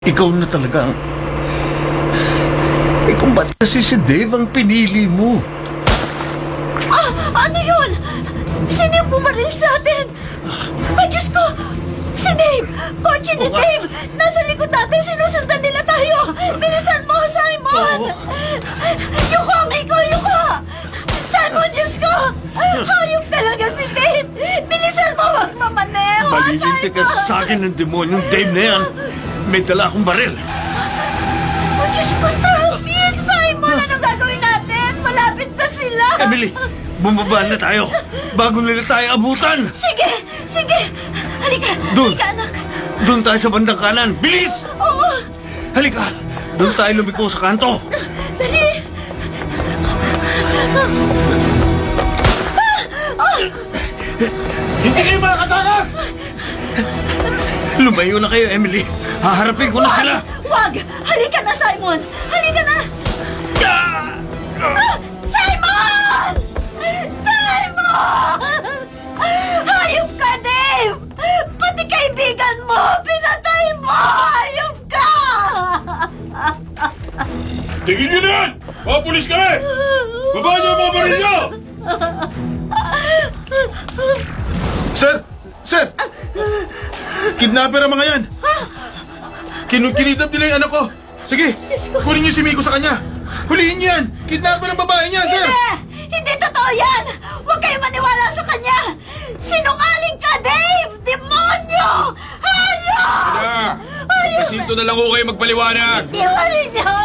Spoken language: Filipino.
Ikaw na talaga ang... kung ba't kasi si Dave ang pinili mo? Ano yun? Sino yung bumaril sa atin? Ay, Diyos ko! Si Dave! Kotse ni Dave! Nasa likod natin! Sinusundan nila tayo! Bilisan mo, Simon! Yuko, amigo! Yuko! Simon, Diyos ko! Hayop talaga si Dave! Bilisan mo! Huwag mamaneho! Malilinti ka sa akin ng demonyong Dave na yan. May dala akong baril. Oh, Diyos ko, traffic! Simon, anong gagawin natin? Malapit na sila! Emily, bumaba na tayo bago nila tayo abutan. Sige! Sige! Halika! Doon. Halika, anak! Doon tayo sa bandang kanan. Bilis! Oo! Halika! Doon tayo lumiko sa kanto. Dali! Hindi kayo makakatakas! Lumayo na kayo, Emily. Haharapin ko na sila. Wag! Halika na, Simon! Halika na! Simon! Simon! Hayop ka, Dave! Pati kaibigan mo! Pinatay mo! Hayop ka! Tigil nyo na yan! Mga pulis kami! Baba niyo ang mga baril niyo! Sir! Sir! Kidnapper ang mga yan! Kinidnap nila yung anak ko! Sige! Kunin niyo si Miko sa kanya! Huliin niyo yan! Kidnapper ang babae niyan, sir! Hindi! Hindi totoo yan! Huwag kayo maniwala sa kanya! Sinungaling ka, Dave! Demonyo! Hayop! Pasinto na lang ho kayo magpaliwanag! Iwanin niyo